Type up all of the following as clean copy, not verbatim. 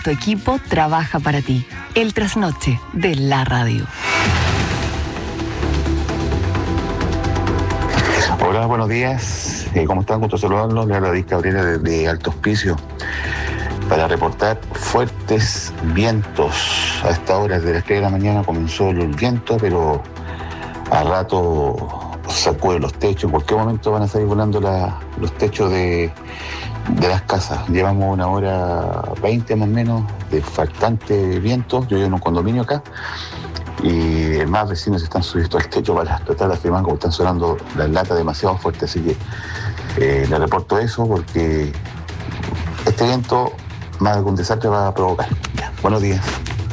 Tu equipo trabaja para ti. El trasnoche de la radio. Hola, buenos días. ¿Cómo están? Gusto saludarlos. Le habla David Cabrera desde Alto Hospicio para reportar fuertes vientos. A esta hora, desde las 3 de la mañana, comenzó el viento, pero a rato sacó de los techos. En cualquier momento van a salir volando los techos de las casas. Llevamos 1h20 más o menos de bastante viento. Yo vivo en un condominio acá y más vecinos están subiendo al techo para tratar de afirmar como están sonando las latas demasiado fuertes. Así que le reporto eso porque este viento más de algún desastre va a provocar. Ya, buenos días.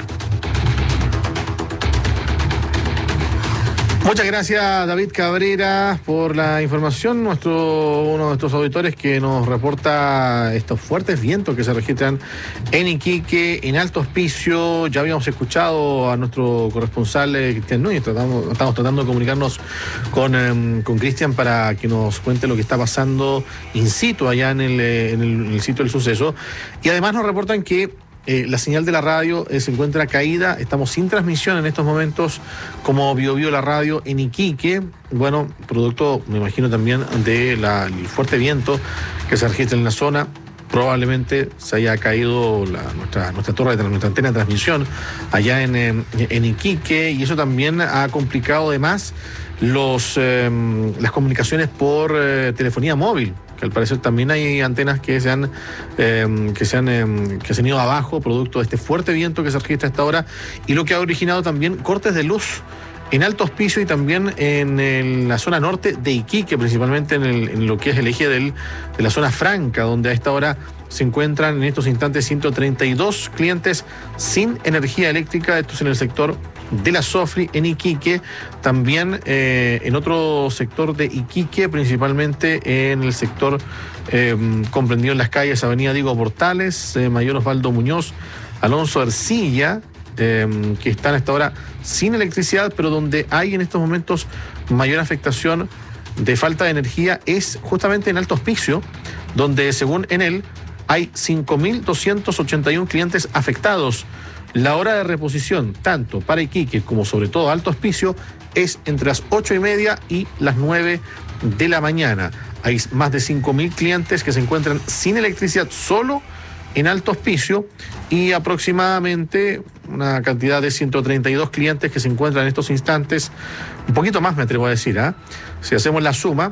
Muchas gracias, David Cabrera, por la información. Uno de nuestros auditores que nos reporta estos fuertes vientos que se registran en Iquique, en Alto Hospicio. Ya habíamos escuchado a nuestro corresponsal Cristian Núñez. Estamos tratando de comunicarnos con Cristian para que nos cuente lo que está pasando in situ allá en el sitio del suceso. Y además nos reportan que la señal de la radio se encuentra caída. Estamos sin transmisión en estos momentos como Biobío la radio en Iquique. Bueno, producto, me imagino, también del fuerte viento que se registra en la zona. Probablemente se haya caído nuestra torre, nuestra antena de transmisión allá en Iquique, y eso también ha complicado además las comunicaciones por telefonía móvil, que al parecer también hay antenas que se han ido abajo producto de este fuerte viento que se registra a esta hora, y lo que ha originado también cortes de luz en Alto Hospicio y también en la zona norte de Iquique, principalmente en lo que es el eje de la zona franca, donde a esta hora se encuentran en estos instantes 132 clientes sin energía eléctrica. Esto es en el sector de la Sofri en Iquique, también en otro sector de Iquique, principalmente en el sector comprendido en las calles Avenida Diego Portales, Mayor Osvaldo Muñoz, Alonso Ercilla, que están a esta hora sin electricidad, pero donde hay en estos momentos mayor afectación de falta de energía es justamente en Alto Hospicio, donde según Enel hay 5.281 clientes afectados. La hora de reposición, tanto para Iquique como sobre todo Alto Hospicio, es entre las 8:30 y las 9 de la mañana. Hay más de 5.000 clientes que se encuentran sin electricidad solo en Alto Hospicio, y aproximadamente una cantidad de 132 clientes que se encuentran en estos instantes, un poquito más me atrevo a decir, si hacemos la suma,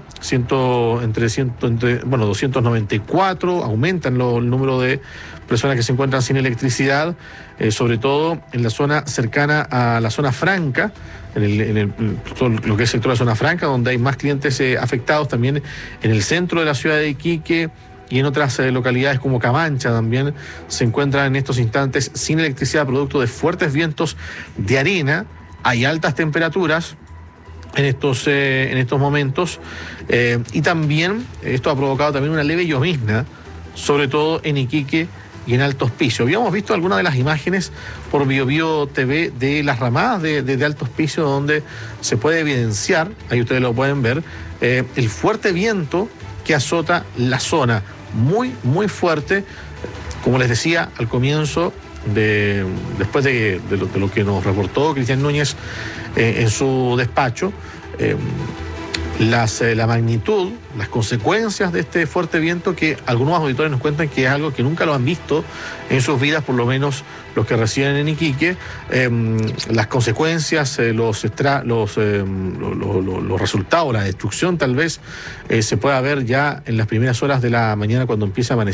294, aumentan el número de personas que se encuentran sin electricidad, sobre todo en la zona cercana a la zona franca, todo lo que es el sector de la zona franca, donde hay más clientes afectados, también en el centro de la ciudad de Iquique y en otras localidades como Camancha también se encuentran en estos instantes sin electricidad producto de fuertes vientos de arena. Hay altas temperaturas en estos momentos, y también esto ha provocado también una leve llovizna, sobre todo en Iquique y en Alto Hospicio. Habíamos visto algunas de las imágenes por Biobío TV de las ramadas de Alto Hospicio, donde se puede evidenciar, ahí ustedes lo pueden ver, el fuerte viento que azota la zona, muy, muy fuerte. Como les decía al comienzo, después de lo que nos reportó Cristian Núñez en su despacho, la magnitud, las consecuencias de este fuerte viento, que algunos auditores nos cuentan que es algo que nunca lo han visto en sus vidas, por lo menos los que residen en Iquique. Las consecuencias, los resultados, la destrucción tal vez se pueda ver ya en las primeras horas de la mañana cuando empieza a amanecer.